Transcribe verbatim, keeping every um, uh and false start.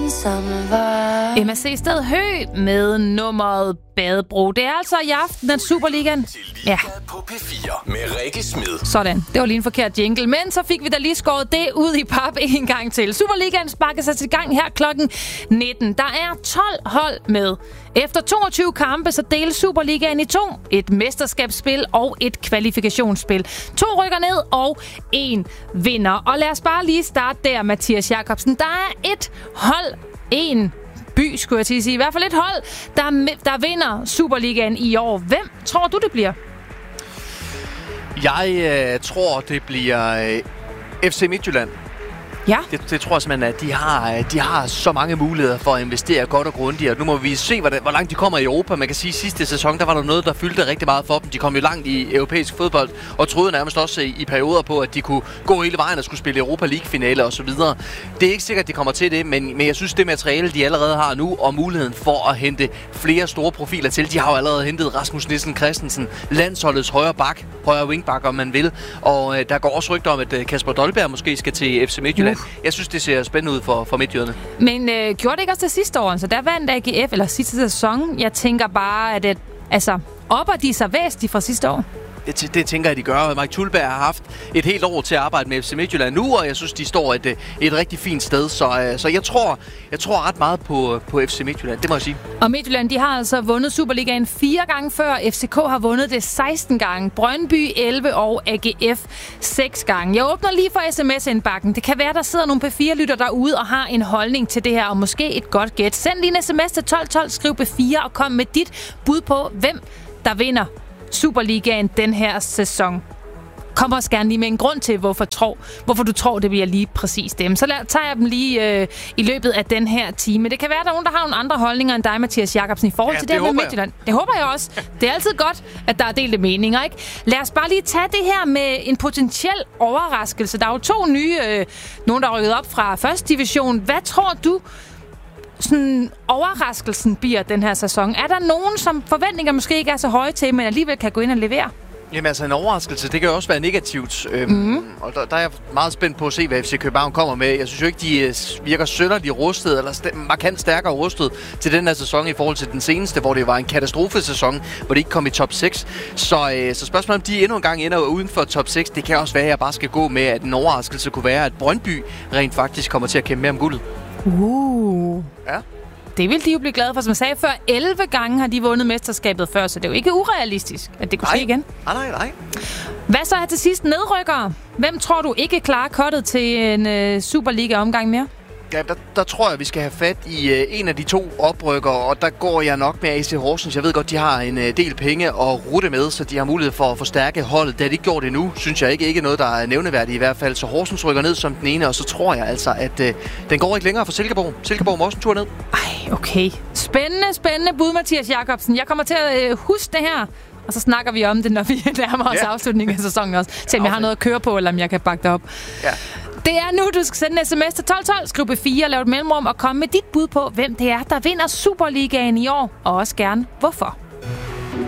ensomme var. M S C Sted Hø med nummeret Badebro. Det er altså i aften, at Superligaen... Ja. På P fire med Rikke Smed. Sådan, det var lige en forkert jingle, men så fik vi da lige skåret det ud i pap en gang til. Superligaen sparker sig til gang her klokken nitten. Der er tolv hold med. Efter toogtyve kampe, så deles Superligaen i to. Et mesterskabsspil og et kvalifikationsspil. To rykker ned, og en vinder. Og lad os bare lige starte der, Mathias Jacobsen. Der er et hold, en by, skulle jeg til at sige. I hvert fald et hold, der, der vinder Superligaen i år. Hvem tror du, det bliver? Jeg øh, tror, det bliver øh, F C Midtjylland. Ja. Det, det tror jeg simpelthen, at de har, de har så mange muligheder for at investere godt og grundigt. Og nu må vi se, hvor, det, hvor langt de kommer i Europa. Man kan sige, at sidste sæson, der var der noget, der fyldte rigtig meget for dem. De kom jo langt i europæisk fodbold, og troede nærmest også i, i perioder på, at de kunne gå hele vejen og skulle spille Europa League-finale osv. Det er ikke sikkert, at de kommer til det, men, men jeg synes, det materiale, de allerede har nu, og muligheden for at hente flere store profiler til. De har jo allerede hentet Rasmus Nielsen Christensen, landsholdets højre bak, højre wingback, om man vil. Og øh, der går også rygter om, at øh, Kasper Dolberg måske skal til F C Midtjylland. Jeg synes, det ser spændende ud for, for midtjyderne. Men øh, gjorde det ikke også det sidste år? Så der vandt A G F, eller sidste sæson. Jeg tænker bare, at det, altså, opper de sig væsentligt fra sidste år? Det, det tænker jeg, de gør. Mike Thulberg har haft et helt år til at arbejde med F C Midtjylland nu, og jeg synes, de står et, et rigtig fint sted. Så, så jeg, tror, jeg tror ret meget på, på F C Midtjylland, det må jeg sige. Og Midtjylland, de har altså vundet Superligaen fire gange før. F C K har vundet det seksten gange. Brøndby elleve og A G F seks gange. Jeg åbner lige for sms-indbakken. Det kan være, der sidder nogle P fire-lytter derude og har en holdning til det her, og måske et godt gæt. Send lige en sms til tolv tolv, skriv P fire og kom med dit bud på, hvem der vinder Superligaen den her sæson. Kom også gerne lige med en grund til, hvorfor, tro, hvorfor du tror, det bliver lige præcis dem. Så lad, tager jeg dem lige øh, i løbet af den her time. Det kan være, at der er nogen, der har nogle andre holdninger end dig, Mathias Jacobsen, i forhold ja, til det det her med Midtjylland. Det håber jeg også. Det er altid godt, at der er delte meninger, ikke? Lad os bare lige tage det her med en potentiel overraskelse. Der er jo to nye, øh, nogen der er rykket op fra første division. Hvad tror du, sådan overraskelsen bliver den her sæson? Er der nogen, som forventninger måske ikke er så høje til, men alligevel kan gå ind og levere? Jamen altså, en overraskelse, det kan jo også være negativt. Øhm, mm. Og der, der er jeg meget spændt på at se, hvad F C København kommer med. Jeg synes jo ikke, de virker synderligt rustet, eller st- markant stærkere rustet til den her sæson i forhold til den seneste, hvor det var en katastrofesæson, hvor de ikke kom i top seks. Så, øh, så spørgsmålet om de endnu en gang ender uden for top seks, det kan også være, at jeg bare skal gå med, at en overraskelse kunne være, at Brøndby rent faktisk kommer til at kæmpe mere om guldet. Uh. Ja. Det vil de jo blive glade for. Som jeg sagde før, elleve gange har de vundet mesterskabet før, så det er jo ikke urealistisk, at det kunne ske igen. Nej, nej, nej. Hvad så her til sidst? Nedrykkere. Hvem tror du ikke klarer kottet til en uh, Superliga-omgang mere? Ja, der, der tror jeg, vi skal have fat i uh, en af de to oprykkere, og der går jeg nok med A C Horsens. Jeg ved godt, de har en uh, del penge at rutte med, så de har mulighed for at forstærke holdet. Det har de ikke gjort endnu, synes jeg ikke. Ikke noget, der er nævneværdigt i hvert fald. Så Horsens rykker ned som den ene, og så tror jeg altså, at uh, den går ikke længere for Silkeborg. Silkeborg må også en tur ned. Ej, okay. Spændende, spændende bud, Mathias Jacobsen. Jeg kommer til at uh, huske det her, og så snakker vi om det, når vi nærmer os ja. afslutningen af sæsonen også. Se om jeg har noget at køre på, eller om jeg kan bakke det op. Ja. Det er nu, du skal sende en sms til tolv tolv, skriv P fire, lav et mellemrum og kom med dit bud på, hvem det er, der vinder Superligaen i år, og også gerne hvorfor.